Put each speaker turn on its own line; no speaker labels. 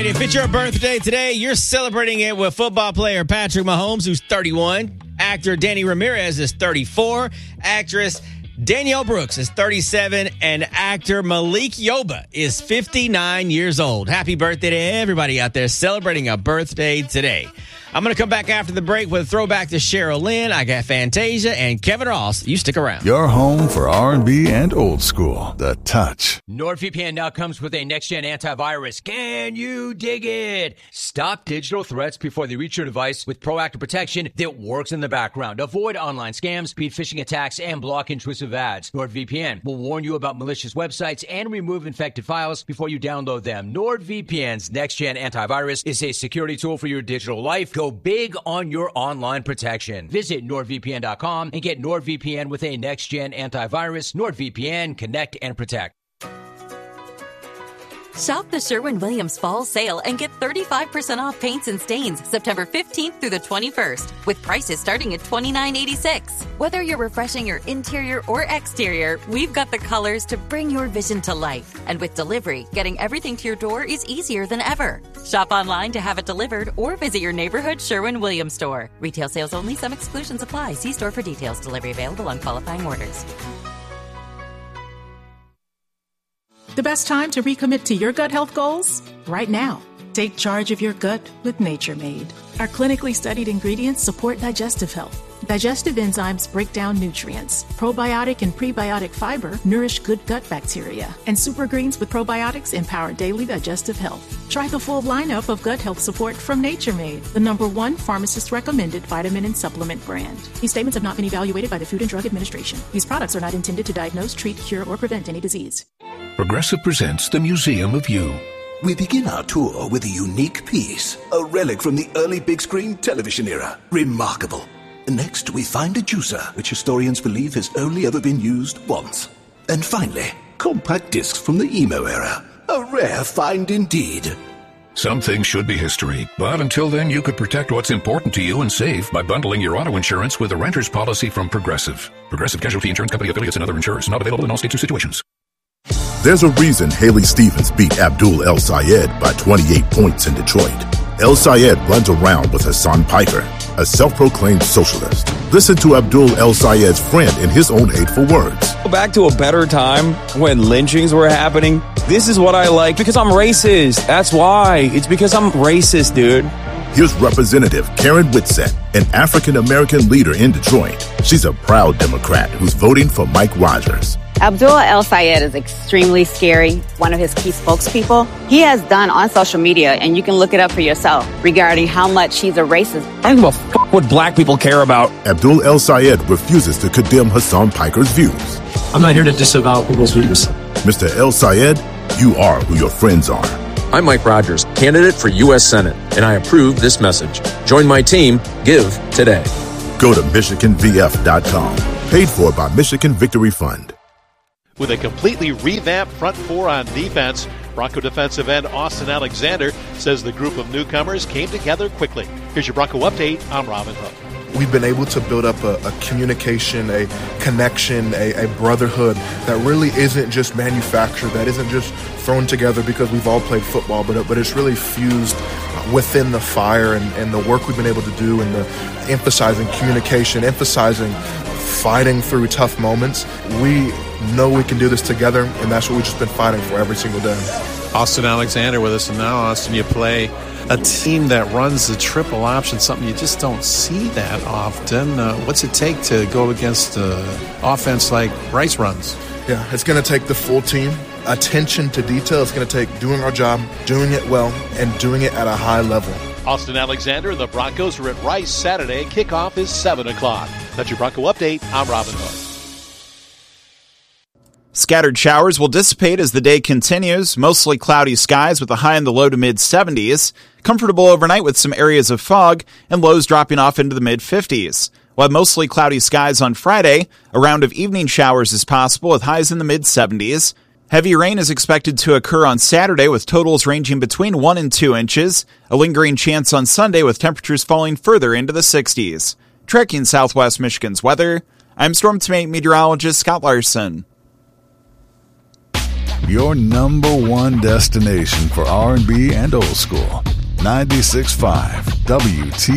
if it's your birthday today, you're celebrating it with football player Patrick Mahomes, who's 31. Actor Danny Ramirez is 34. Actress Danielle Brooks is 37. And actor Malik Yoba is 59 years old. Happy birthday to everybody out there celebrating a birthday today. I'm going to come back after the break with a throwback to Cheryl Lynn. I got Fantasia and Kevin Ross. You stick around.
Your home for R&B and old school. The Touch.
NordVPN now comes with a next-gen antivirus. Can you dig it? Stop digital threats before they reach your device with proactive protection that works in the background. Avoid online scams, beat phishing attacks, and block intrusive ads. NordVPN will warn you about malicious websites and remove infected files before you download them. NordVPN's next-gen antivirus is a security tool for your digital life. Go big on your online protection. Visit NordVPN.com and get NordVPN with a next-gen antivirus. NordVPN, connect and protect.
Shop the Sherwin-Williams Fall Sale and get 35% off paints and stains September 15th through the 21st, with prices starting at $29.86. Whether you're refreshing your interior or exterior, we've got the colors to bring your vision to life. And with delivery, getting everything to your door is easier than ever. Shop online to have it delivered or visit your neighborhood Sherwin-Williams store. Retail sales only. Some exclusions apply. See store for details. Delivery available on qualifying orders.
The best time to recommit to your gut health goals? Right now. Take charge of your gut with Nature Made. Our clinically studied ingredients support digestive health. Digestive enzymes break down nutrients. Probiotic and prebiotic fiber nourish good gut bacteria. And super greens with probiotics empower daily digestive health. Try the full lineup of gut health support from Nature Made, the #1 pharmacist-recommended vitamin and supplement brand. These statements have not been evaluated by the Food and Drug Administration. These products are not intended to diagnose, treat, cure, or prevent any disease.
Progressive presents the Museum of You.
We begin our tour with a unique piece, a relic from the early big screen television era. Remarkable. Next, we find a juicer, which historians believe has only ever been used once. And finally, compact discs from the emo era. A rare find indeed.
Some things should be history, but until then, you could protect what's important to you and save by bundling your auto insurance with a renter's policy from Progressive. Progressive Casualty Insurance Company affiliates and other insurers. Not available in all states or situations.
There's a reason Haley Stevens beat Abdul El Sayed by 28 points in Detroit. El Sayed runs around with Hassan Piker, a self-proclaimed socialist. Listen to Abdul El Sayed's friend in his own hateful words.
Back to a better time when lynchings were happening. This is what I like because I'm racist. That's why. It's because I'm racist, dude.
Here's Representative Karen Whitsett, an African-American leader in Detroit. She's a proud Democrat who's voting for Mike Rogers.
Abdul El Sayed is extremely scary, one of his key spokespeople. He has done on social media, and you can look it up for yourself, regarding how much he's a racist.
I don't give a f*** what black people care about.
Abdul El Sayed refuses to condemn Hassan Piker's views.
I'm not here to disavow people's views.
Mr. El Sayed, you are who your friends are.
I'm Mike Rogers, candidate for U.S. Senate, and I approve this message. Join my team. Give today.
Go to MichiganVF.com. Paid for by Michigan Victory Fund.
With a completely revamped front four on defense, Bronco defensive end Austin Alexander says the group of newcomers came together quickly. Here's your Bronco update. I'm Robin Hook.
We've been able to build up a communication, a connection, a brotherhood that really isn't just manufactured, that isn't just thrown together because we've all played football, but it's really fused within the fire and the work we've been able to do and the emphasizing communication, emphasizing fighting through tough moments. We know we can do this together, and that's what we've just been fighting for every single day.
Austin Alexander with us, and now, Austin, you play a team that runs the triple option, something you just don't see that often. What's it take to go against offense like Bryce runs?
Yeah, it's going to take the full team. Attention to detail. It's going to take doing our job, doing it well, and doing it at a high level.
Austin Alexander and the Broncos are at Rice Saturday. Kickoff is 7 o'clock. That's your Bronco update. I'm Robin Hook.
Scattered showers will dissipate as the day continues. Mostly cloudy skies with a high in the low to mid-70s. Comfortable overnight with some areas of fog and lows dropping off into the mid-50s. We'll have mostly cloudy skies on Friday. A round of evening showers is possible with highs in the mid-70s. Heavy rain is expected to occur on Saturday with totals ranging between 1 and 2 inches. A lingering chance on Sunday with temperatures falling further into the 60s. Tracking Southwest Michigan's weather, I'm Storm Team 8 meteorologist Scott Larson.
your number one destination for R&B and old school. 96.5 WTMJ.